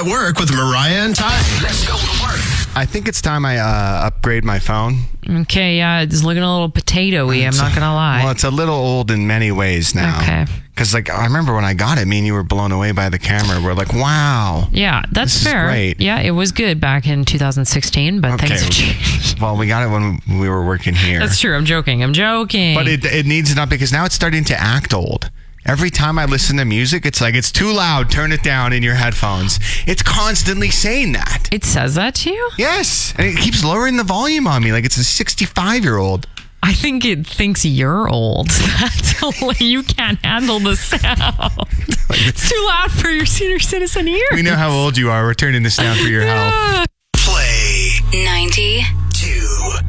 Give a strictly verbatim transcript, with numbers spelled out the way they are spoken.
at Work with Mariah and Ty. Let's go to work. I think it's time I uh, upgrade my phone. Okay, yeah, it's looking a little potatoey, I'm not going to lie. Well, it's a little old in many ways now. Okay. Because, like, I remember when I got it, me and you were blown away by the camera. We're like, wow. Yeah, that's this fair. Is great. Yeah, it was good back in two thousand sixteen, but Okay. things have changed. Well, we got it when we were working here. That's true. I'm joking. I'm joking. But it, it needs it up because now it's starting to act old. Every time I listen to music, it's like, it's too loud. Turn it down in your headphones. It's constantly saying that. It says that to you? Yes. And it keeps lowering the volume on me like it's a sixty-five-year-old. I think it thinks you're old. That's like you can't handle the sound. It's too loud for your senior citizen ears. We know how old you are. We're turning this down for your health. Play ninety